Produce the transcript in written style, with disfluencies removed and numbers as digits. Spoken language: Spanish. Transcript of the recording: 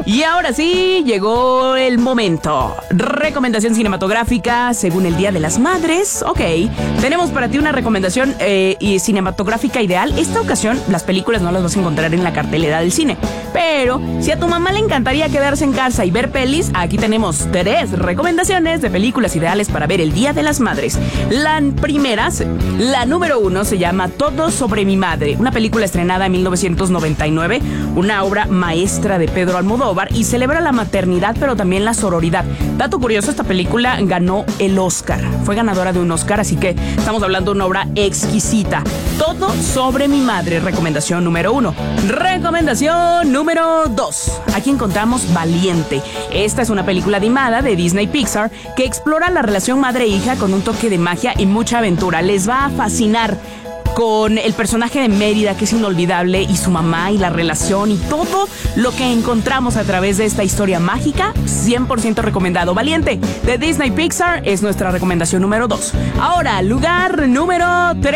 Y ahora sí, llegó el momento. Recomendación cinematográfica según el Día de las Madres. Ok, tenemos para ti una recomendación y cinematográfica ideal. Esta ocasión, las películas no las vas a encontrar en la cartelera del cine. Pero, si a tu mamá le encantaría quedarse en casa y ver pelis, aquí tenemos 3 recomendaciones de películas ideales para ver el Día de las Madres. La primera, la número 1, se llama Todo sobre mi madre. Una película estrenada en 1999, una obra maestra de Pedro Almodóvar y celebra la maternidad pero también la sororidad. Dato curioso, esta película ganó el Oscar, fue ganadora de un Oscar, así que estamos hablando de una obra exquisita. Todo sobre mi madre, recomendación número 1. Recomendación número 2. Aquí encontramos Valiente. Esta es una película animada de Disney Pixar que explora la relación madre-hija con un toque de magia y mucha aventura. Les va a fascinar con el personaje de Mérida, que es inolvidable, y su mamá y la relación y todo lo que encontramos a través de esta historia mágica. 100% recomendado. Valiente de Disney Pixar es nuestra recomendación número 2. Ahora, lugar número 3.